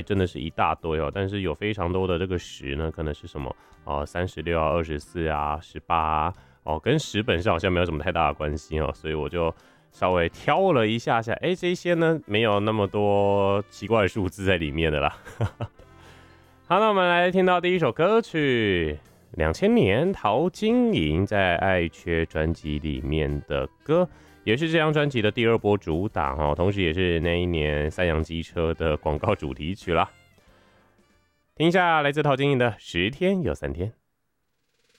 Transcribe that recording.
真的是一大堆哦，但是有非常多的这个10呢，可能是什么36啊、24啊、18啊，跟10本身好像没有什么太大的关系哦，所以我就稍微挑了一下，这些呢没有那么多奇怪的数字在里面的啦。好，那我们来听到第一首歌曲，2000年陶晶莹在《爱缺》专辑里面的歌，也是这张专辑的第2波主打哦，同时也是那一年三洋机车的广告主题曲啦。听一下来自陶晶莹的《10天有3天》。